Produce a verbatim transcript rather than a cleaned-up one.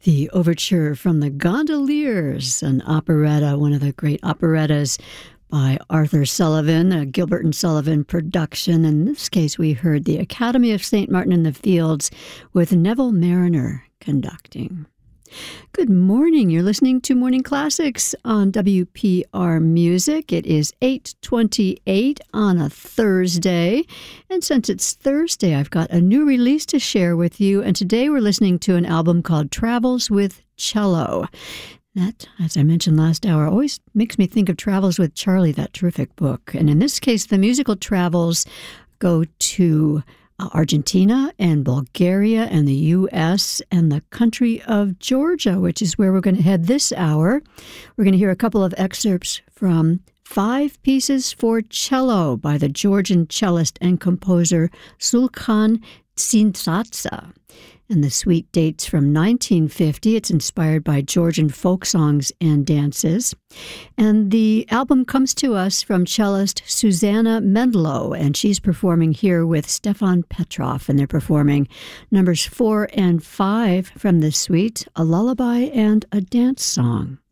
The overture from the Gondoliers, an operetta, one of the great operettas by Arthur Sullivan, a Gilbert and Sullivan production. In this case, we heard the Academy of Saint Martin in the Fields with Neville Mariner conducting. Good morning. You're listening to Morning Classics on W P R Music. It is eight twenty-eight on a Thursday. And since it's Thursday, I've got a new release to share with you. And today we're listening to an album called Travels with Cello. That, as I mentioned last hour, always makes me think of Travels with Charlie, that terrific book. And in this case, the musical travels go to Uh, Argentina and Bulgaria and the U S and the country of Georgia, which is where we're going to head this hour. We're going to hear a couple of excerpts from Five Pieces for Cello by the Georgian cellist and composer Sulkhan Tsintsadze. And the suite dates from nineteen fifty. It's inspired by Georgian folk songs and dances. And the album comes to us from cellist Susanna Mendlow, and she's performing here with Stefan Petrov, and they're performing numbers four and five from this suite, A Lullaby and a Dance Song.